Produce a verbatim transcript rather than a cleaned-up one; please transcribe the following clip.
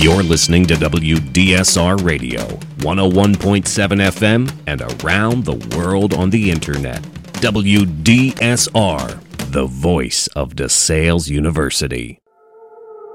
You're listening to W D S R Radio, one oh one point seven F M, and around the world on the internet. W D S R, the voice of DeSales University.